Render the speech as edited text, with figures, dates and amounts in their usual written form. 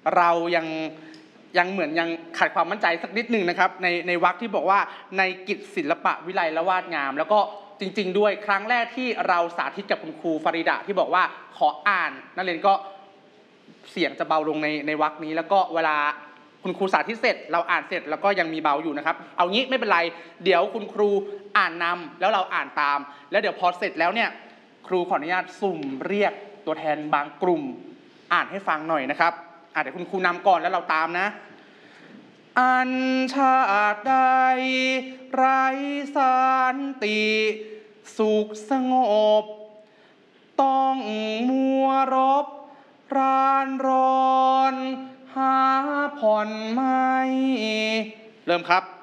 เรายังเหมือนยังขาดความมั่นใจสักนิดหนึ่งนะครับในวรรคที่บอกว่าในกิจศิลปะวิไลและวาดงามแล้วก็จริงๆด้วยครั้งแรกที่เราสาธิตกับคุณครูฟาริดาที่บอกว่าขออ่านนักเรียนก็เสียงจะเบาลงในวรรคนี้แล้วก็เวลาคุณครูสาธิตเสร็จเราอ่านเสร็จแล้วก็ยังมีเบาอยู่นะครับเอางี้ไม่เป็นไรเดี๋ยวคุณครูอ่านนำแล้วเราอ่านตามแล้วเดี๋ยวพอเสร็จแล้วเนี่ยครูขออนุญาตสุ่มเรียกตัวแทนบางกลุ่มอ่านให้ฟังหน่อยนะครับเดี๋ยวคุณครูนำก่อนแล้วเราตามนะอันชาติใดไร้สันติสุขสงบต้องมัวรบรานรอนหาผ่อนไม่เริ่มครับ